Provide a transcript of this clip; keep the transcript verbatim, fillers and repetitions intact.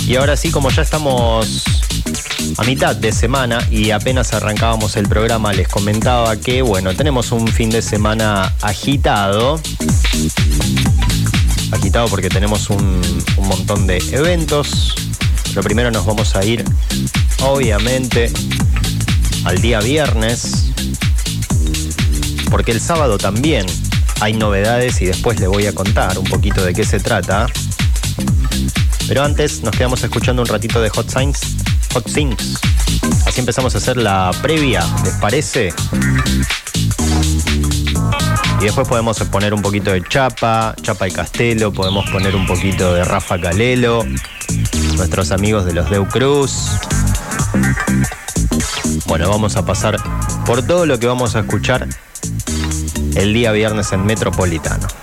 Y ahora sí, como ya estamos a mitad de semana y apenas arrancábamos el programa, les comentaba que, bueno, tenemos un fin de semana agitado. Agitado porque tenemos un, un montón de eventos. Pero primero nos vamos a ir, obviamente, al día viernes, porque el sábado también hay novedades y después les voy a contar un poquito de qué se trata. Pero antes nos quedamos escuchando un ratito de Hot Things, Hot Things. Así empezamos a hacer la previa, ¿les parece? Y después podemos poner un poquito de Chapa, Chapa y Castelo, podemos poner un poquito de Rafa Calelo, nuestros amigos de los Deu Cruz. Bueno, vamos a pasar por todo lo que vamos a escuchar el día viernes en Metropolitano.